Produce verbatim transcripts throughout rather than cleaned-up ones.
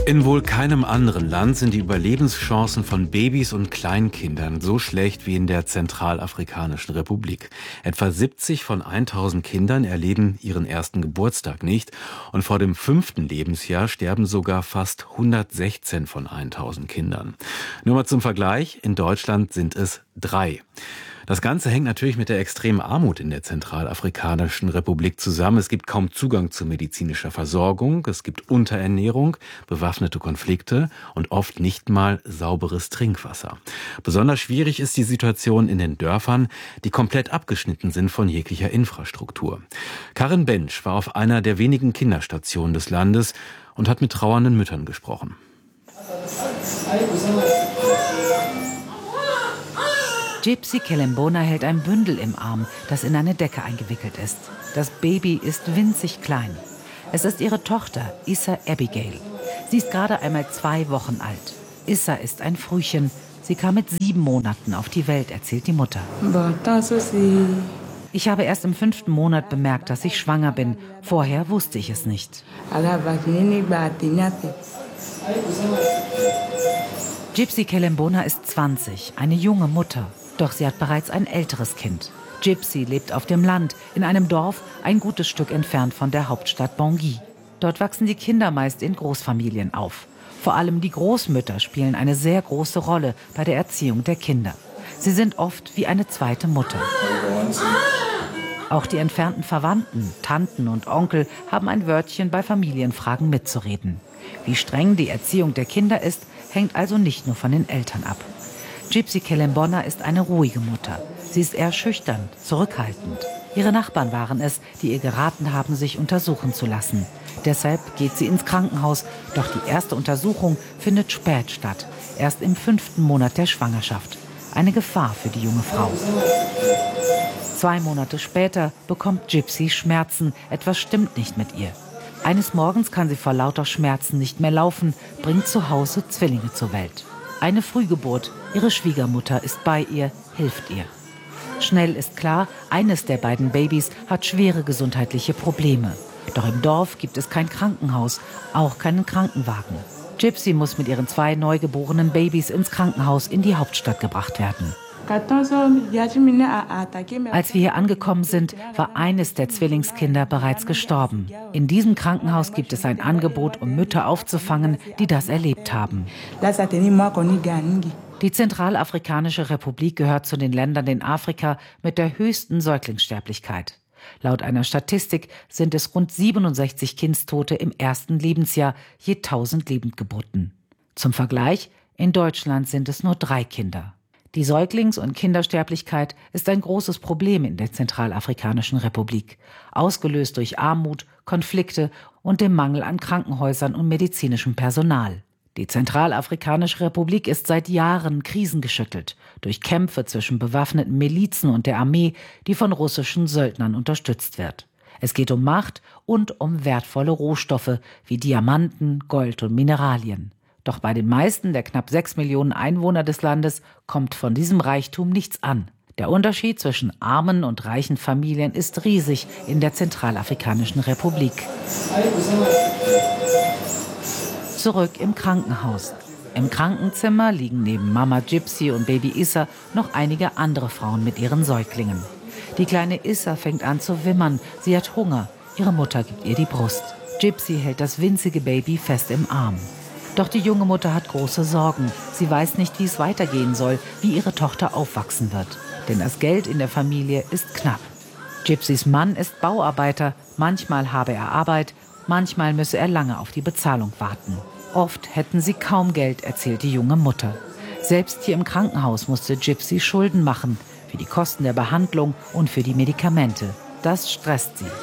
In wohl keinem anderen Land sind die Überlebenschancen von Babys und Kleinkindern so schlecht wie in der Zentralafrikanischen Republik. Etwa siebzig von tausend Kindern erleben ihren ersten Geburtstag nicht und vor dem fünften Lebensjahr sterben sogar fast hundertsechzehn von tausend Kindern. Nur mal zum Vergleich, in Deutschland sind es drei. Das Ganze hängt natürlich mit der extremen Armut in der Zentralafrikanischen Republik zusammen. Es gibt kaum Zugang zu medizinischer Versorgung, es gibt Unterernährung, bewaffnete Konflikte und oft nicht mal sauberes Trinkwasser. Besonders schwierig ist die Situation in den Dörfern, die komplett abgeschnitten sind von jeglicher Infrastruktur. Karin Bench war auf einer der wenigen Kinderstationen des Landes und hat mit trauernden Müttern gesprochen. Gypsy Kelembona hält ein Bündel im Arm, das in eine Decke eingewickelt ist. Das Baby ist winzig klein. Es ist ihre Tochter, Issa Abigail. Sie ist gerade einmal zwei Wochen alt. Issa ist ein Frühchen. Sie kam mit sieben Monaten auf die Welt, erzählt die Mutter. Ich habe erst im fünften Monat bemerkt, dass ich schwanger bin. Vorher wusste ich es nicht. Gypsy Kelembona ist zwanzig, eine junge Mutter. Doch sie hat bereits ein älteres Kind. Gypsy lebt auf dem Land, in einem Dorf, ein gutes Stück entfernt von der Hauptstadt Bangui. Dort wachsen die Kinder meist in Großfamilien auf. Vor allem die Großmütter spielen eine sehr große Rolle bei der Erziehung der Kinder. Sie sind oft wie eine zweite Mutter. Auch die entfernten Verwandten, Tanten und Onkel haben ein Wörtchen bei Familienfragen mitzureden. Wie streng die Erziehung der Kinder ist, hängt also nicht nur von den Eltern ab. Gypsy Kelembona ist eine ruhige Mutter. Sie ist eher schüchtern, zurückhaltend. Ihre Nachbarn waren es, die ihr geraten haben, sich untersuchen zu lassen. Deshalb geht sie ins Krankenhaus. Doch die erste Untersuchung findet spät statt, erst im fünften Monat der Schwangerschaft. Eine Gefahr für die junge Frau. Zwei Monate später bekommt Gypsy Schmerzen. Etwas stimmt nicht mit ihr. Eines Morgens kann sie vor lauter Schmerzen nicht mehr laufen, bringt zu Hause Zwillinge zur Welt. Eine Frühgeburt, ihre Schwiegermutter ist bei ihr, hilft ihr. Schnell ist klar, eines der beiden Babys hat schwere gesundheitliche Probleme. Doch im Dorf gibt es kein Krankenhaus, auch keinen Krankenwagen. Gypsy muss mit ihren zwei neugeborenen Babys ins Krankenhaus in die Hauptstadt gebracht werden. Als wir hier angekommen sind, war eines der Zwillingskinder bereits gestorben. In diesem Krankenhaus gibt es ein Angebot, um Mütter aufzufangen, die das erlebt haben. Die Zentralafrikanische Republik gehört zu den Ländern in Afrika mit der höchsten Säuglingssterblichkeit. Laut einer Statistik sind es rund siebenundsechzig Kindstote im ersten Lebensjahr je tausend Lebendgeburten. Zum Vergleich, in Deutschland sind es nur drei Kinder. Die Säuglings- und Kindersterblichkeit ist ein großes Problem in der Zentralafrikanischen Republik, ausgelöst durch Armut, Konflikte und dem Mangel an Krankenhäusern und medizinischem Personal. Die Zentralafrikanische Republik ist seit Jahren krisengeschüttelt durch Kämpfe zwischen bewaffneten Milizen und der Armee, die von russischen Söldnern unterstützt wird. Es geht um Macht und um wertvolle Rohstoffe wie Diamanten, Gold und Mineralien. Doch bei den meisten der knapp sechs Millionen Einwohner des Landes kommt von diesem Reichtum nichts an. Der Unterschied zwischen armen und reichen Familien ist riesig in der Zentralafrikanischen Republik. Zurück im Krankenhaus. Im Krankenzimmer liegen neben Mama Gypsy und Baby Issa noch einige andere Frauen mit ihren Säuglingen. Die kleine Issa fängt an zu wimmern. Sie hat Hunger. Ihre Mutter gibt ihr die Brust. Gypsy hält das winzige Baby fest im Arm. Doch die junge Mutter hat große Sorgen. Sie weiß nicht, wie es weitergehen soll, wie ihre Tochter aufwachsen wird. Denn das Geld in der Familie ist knapp. Gypsys Mann ist Bauarbeiter. Manchmal habe er Arbeit, manchmal müsse er lange auf die Bezahlung warten. Oft hätten sie kaum Geld, erzählt die junge Mutter. Selbst hier im Krankenhaus musste Gypsy Schulden machen. Für die Kosten der Behandlung und für die Medikamente. Das stresst sie.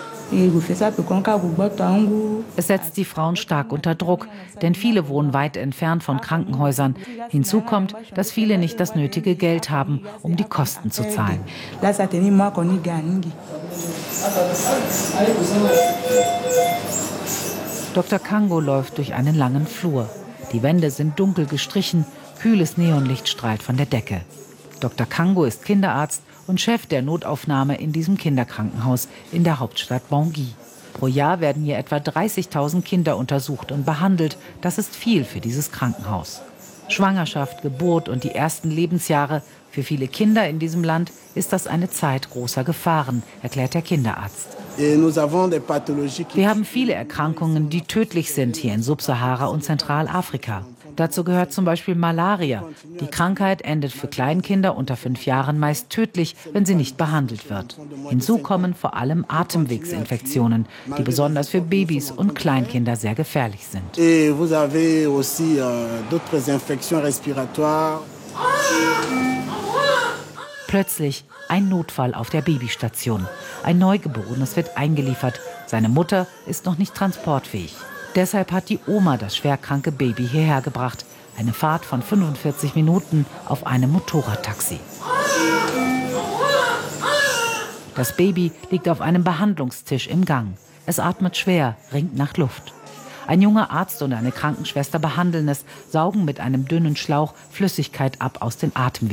Es setzt die Frauen stark unter Druck, denn viele wohnen weit entfernt von Krankenhäusern. Hinzu kommt, dass viele nicht das nötige Geld haben, um die Kosten zu zahlen. Doktor Kango läuft durch einen langen Flur. Die Wände sind dunkel gestrichen, kühles Neonlicht strahlt von der Decke. Doktor Kango ist Kinderarzt und Chef der Notaufnahme in diesem Kinderkrankenhaus in der Hauptstadt Bangui. Pro Jahr werden hier etwa dreißigtausend Kinder untersucht und behandelt. Das ist viel für dieses Krankenhaus. Schwangerschaft, Geburt und die ersten Lebensjahre. Für viele Kinder in diesem Land ist das eine Zeit großer Gefahren, erklärt der Kinderarzt. Wir haben viele Erkrankungen, die tödlich sind hier in Subsahara und Zentralafrika. Dazu gehört zum Beispiel Malaria. Die Krankheit endet für Kleinkinder unter fünf Jahren meist tödlich, wenn sie nicht behandelt wird. Hinzu kommen vor allem Atemwegsinfektionen, die besonders für Babys und Kleinkinder sehr gefährlich sind. Plötzlich ein Notfall auf der Babystation. Ein Neugeborenes wird eingeliefert. Seine Mutter ist noch nicht transportfähig. Deshalb hat die Oma das schwerkranke Baby hierher gebracht. Eine Fahrt von fünfundvierzig Minuten auf einem Motorradtaxi. Das Baby liegt auf einem Behandlungstisch im Gang. Es atmet schwer, ringt nach Luft. Ein junger Arzt und eine Krankenschwester behandeln es, saugen mit einem dünnen Schlauch Flüssigkeit ab aus den Atemwegen.